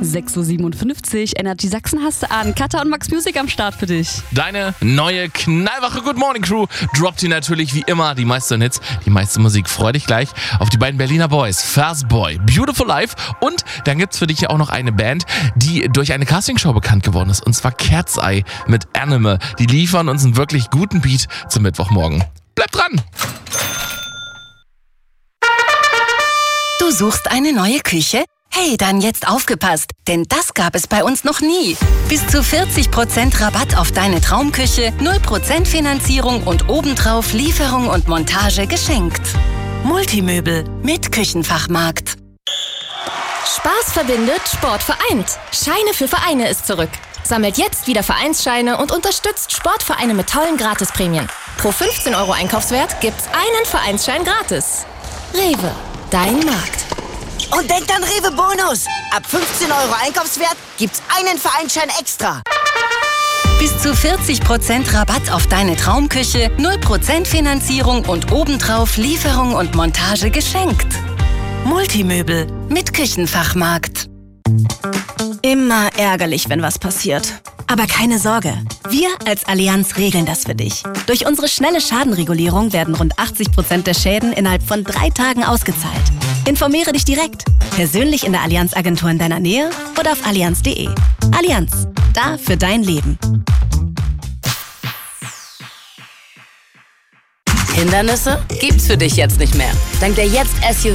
6.57 Uhr, Energy Sachsen hast du an. Katha und Max Music am Start für dich. Deine neue knallwache Good Morning Crew droppt hier natürlich wie immer die meisten Hits, die meiste Musik. Freu dich gleich auf die beiden Berliner Boys, Fast Boy, Beautiful Life, und dann gibt's für dich ja auch noch eine Band, die durch eine Castingshow bekannt geworden ist, und zwar Cat's Eye mit Animal. Die liefern uns einen wirklich guten Beat zum Mittwochmorgen. Bleib dran! Du suchst eine neue Küche? Hey, dann jetzt aufgepasst, denn das gab es bei uns noch nie. Bis zu 40% Rabatt auf deine Traumküche, 0% Finanzierung und obendrauf Lieferung und Montage geschenkt. Multimöbel mit Küchenfachmarkt. Spaß verbindet, Sport vereint. Scheine für Vereine ist zurück. Sammelt jetzt wieder Vereinsscheine und unterstützt Sportvereine mit tollen Gratisprämien. Pro 15 € Einkaufswert gibt's einen Vereinsschein gratis. Rewe, dein Markt. Und denkt an Rewe Bonus. Ab 15 € Einkaufswert gibt's einen Vereinsschein extra. Bis zu 40% Rabatt auf deine Traumküche, 0% Finanzierung und obendrauf Lieferung und Montage geschenkt. Multimöbel mit Küchenfachmarkt. Immer ärgerlich, wenn was passiert. Aber keine Sorge, wir als Allianz regeln das für dich. Durch unsere schnelle Schadenregulierung werden rund 80% der Schäden innerhalb von 3 Tagen ausgezahlt. Informiere dich direkt, persönlich in der Allianz-Agentur in deiner Nähe oder auf allianz.de. Allianz, da für dein Leben. Hindernisse gibt's für dich jetzt nicht mehr. Dank der Jetzt SUV